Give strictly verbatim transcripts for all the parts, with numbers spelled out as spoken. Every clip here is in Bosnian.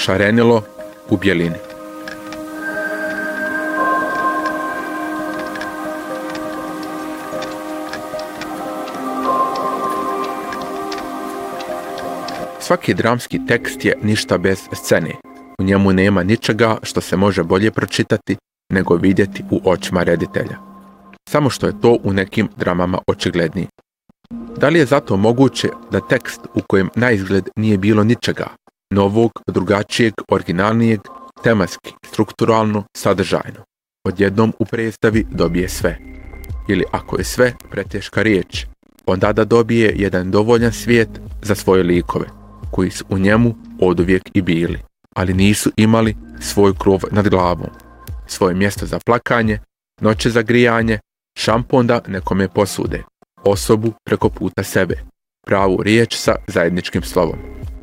Šarenilo u bjelini. Svaki dramski tekst je ništa bez scene. U njemu nema ničega što se može bolje pročitati nego vidjeti u očima reditelja. Samo što je to u nekim dramama očiglednije. Da li je zato moguće da tekst u kojem naizgled nije bilo ničega, novog, drugačijeg, originalnijeg, tematski, strukturalno, sadržajno, odjednom u predstavi dobije sve? Ili ako je sve preteška riječ, onda da dobije jedan dovoljan svijet za svoje likove, koji su u njemu oduvijek i bili, ali nisu imali svoj krov nad glavom, svoje mjesto za plakanje, noće za grijanje, šampon da nekome posude, osobu preko puta sebe, pravu riječ sa zajedničkim slovom.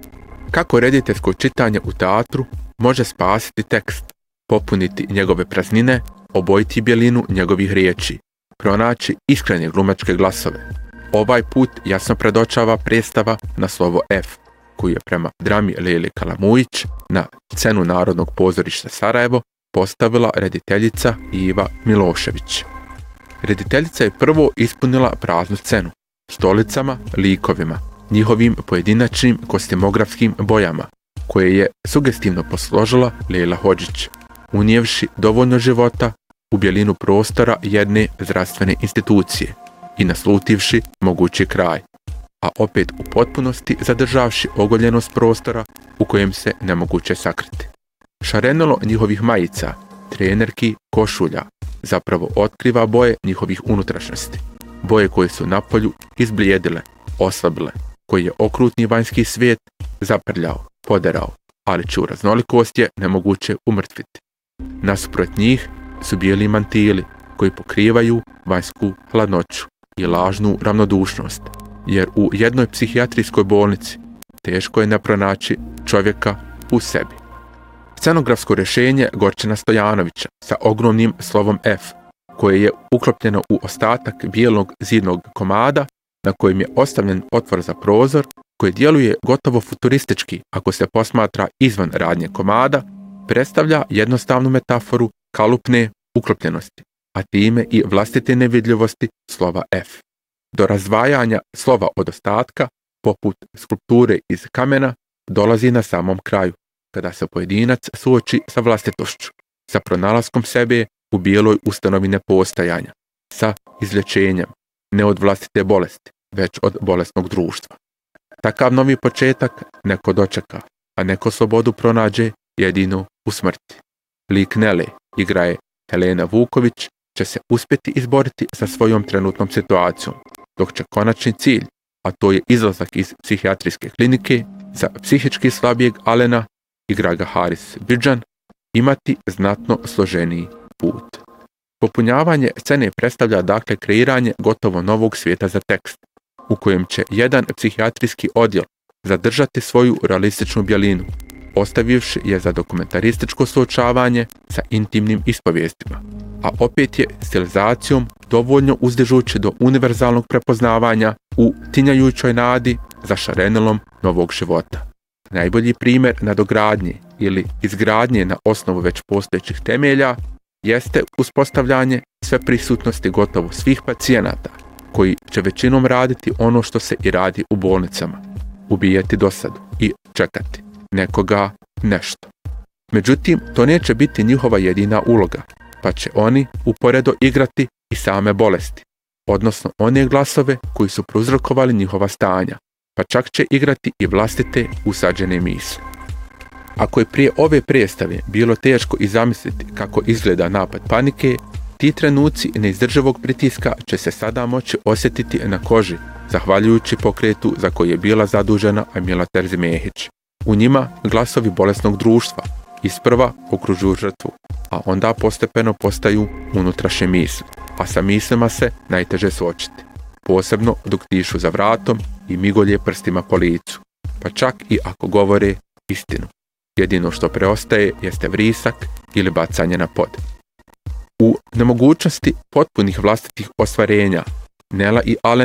Kako rediteljsko čitanje u teatru može spasiti tekst, popuniti njegove praznine, obojiti bjelinu njegovih riječi, pronaći iskrene glumačke glasove? Ovaj put jasno predočava predstava na slovo F, koju je prema drami Lele Kalamujić na scenu Narodnog pozorišta Sarajevo postavila rediteljica Iva Milošević. Rediteljica je prvo ispunila praznu scenu, stolicama, likovima, njihovim pojedinačnim kostimografskim bojama, koje je sugestivno posložila Lela Hodžić, unijevši dovoljno života u bjelinu prostora jedne zdravstvene institucije i naslutivši mogući kraj, a opet u potpunosti zadržavši ogoljenost prostora u kojem se nemoguće sakriti. Šarenilo njihovih majica, trenerki, košulja, zapravo otkriva boje njihovih unutrašnjosti, boje koje su napolju izblijedile, oslabile, koji je okrutni vanjski svijet zaprljao, poderao, ali čiju raznolikost je nemoguće umrtviti. Nasuprot njih su bijeli mantili koji pokrivaju vanjsku hladnoću i lažnu ravnodušnost, jer u jednoj psihijatrijskoj bolnici teško je ne pronaći čovjeka u sebi. Scenografsko rješenje Gorčina Stojanovića sa ogromnim slovom F, koje je uklopljeno u ostatak bijelog zidnog komada na kojem je ostavljen otvor za prozor, koji djeluje gotovo futuristički ako se posmatra izvan radnje komada, predstavlja jednostavnu metaforu kalupne uklopljenosti, a time i vlastite nevidljivosti slova F. Do razdvajanja slova od ostatka, poput skulpture iz kamena, dolazi na samom kraju, kada se pojedinac suoči sa vlastitošću, sa pronalaskom sebe u bijeloj ustanovi nepostajanja, sa izlječenjem, ne od vlastite bolesti, već od bolesnog društva. Takav novi početak neko dočeka, a neko slobodu pronađe jedino u smrti. Lik Nele, igra je Helena Vuković, će se uspjeti izboriti sa svojom trenutnom situacijom, dok će konačni cilj, a to je izlazak iz psihijatrijske klinike, za psihički slabijeg Alena, igra ga Haris Bidžan, imati znatno složeniji put. Popunjavanje scene predstavlja dakle kreiranje gotovo novog svijeta za tekst, u kojem će jedan psihijatrijski odjel zadržati svoju realističnu bjelinu, ostavivši je za dokumentarističko suočavanje sa intimnim ispovijestima, a opet je stilizacijom dovoljno uzdižući do univerzalnog prepoznavanja u tinjajućoj nadi za šarenilom novog života. Najbolji primjer nadogradnje ili izgradnje na osnovu već postojećih temelja jeste uspostavljanje sve prisutnosti gotovo svih pacijenata, koji će većinom raditi ono što se i radi u bolnicama, ubijati dosadu i čekati nekoga, nešto. Međutim, to neće biti njihova jedina uloga, pa će oni uporedo igrati i same bolesti, odnosno one glasove koji su prouzrokovali njihova stanja, pa čak će igrati i vlastite usađene misli. Ako je prije ove predstave bilo teško i zamisliti kako izgleda napad panike, ti trenuci neizdrživog pritiska će se sada moći osjetiti na koži, zahvaljujući pokretu za koji je bila zadužena Amila Terzimehić. U njima glasovi bolesnog društva isprva okružuju žrtvu, a onda postepeno postaju unutrašnje misli, a sa mislima se najteže suočiti, posebno dok dišu za vratom i migolje prstima po licu, pa čak i ako govore istinu. Jedino što preostaje jeste vrisak ili bacanje na pod. U nemogućnosti potpunih vlastitih ostvarenja, Nela i Alen